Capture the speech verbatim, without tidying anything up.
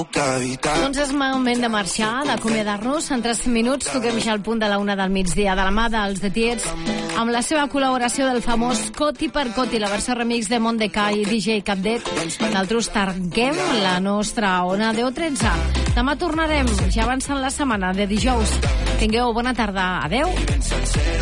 Doncs és moment de marxar, d'acomiadar-nos. En tres minuts toquem ja al punt de la una del migdia, de la mà dels The Tiets, amb la seva col·laboració del famós Coti per Coti, la versió remix de Mondecai i D J Capdet. Nosaltres tanquem la nostra ona deu tretze. Demà tornarem, ja avançant la setmana de dijous. Tingueu bona tarda. Adeu.